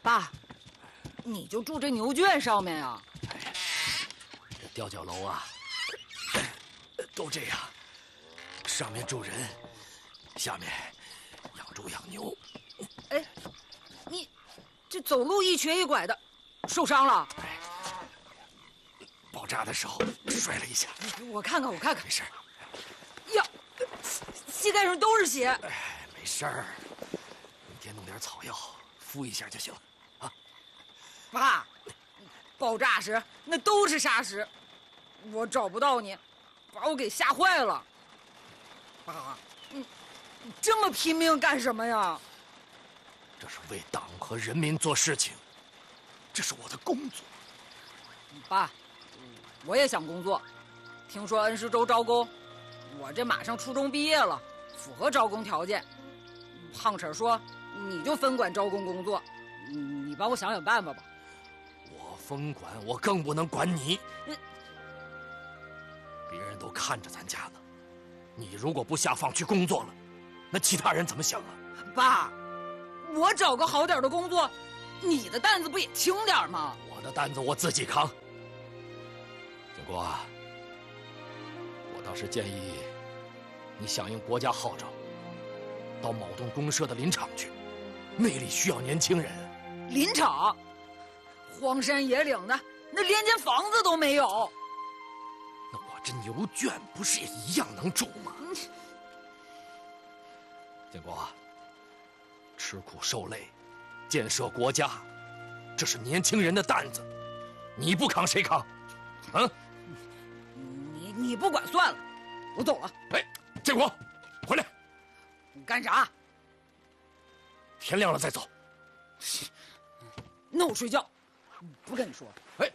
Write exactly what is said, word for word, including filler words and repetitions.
爸，你就住这牛圈上面呀？ 哎，这吊脚楼啊，都这样，上面住人，下面养猪养牛。 哎，你这走路一瘸一拐的，受伤了？ 哎，爆炸的时候摔了一下。 我看看，我看看， 没事。 呀，膝盖上都是血。 哎，没事儿，明天弄点草药敷一下就行了。啊， 爸，爆炸时那都是沙石，我找不到你，把我给吓坏了。爸，你你这么拼命干什么呀？ 这是为党和人民做事情，这是我的工作。 爸，我也想工作，听说恩施州招工，我这马上初中毕业了，符合招工条件。胖婶说你就分管招工工作，你帮我想想办法吧。 我分管，我更不能管你。 嗯， 别人都看着咱家呢，你如果不下放去工作了，那其他人怎么想啊？ 爸，我找个好点的工作，你的担子不也轻点吗？ 我的担子我自己扛。建国啊，我倒是建议你响应国家号召，到某栋公社的林场去，那里需要年轻人。 林场，荒山野岭的，那连间房子都没有。 那我这牛圈不是也一样能住吗？ 嗯、 建国，吃苦受累，建设国家，这是年轻人的担子，你不扛谁扛？啊？ 你你不管算了，我走了。 哎，建国，回来！ 你干啥？ 天亮了再走。 那我睡觉，不跟你说。 哎，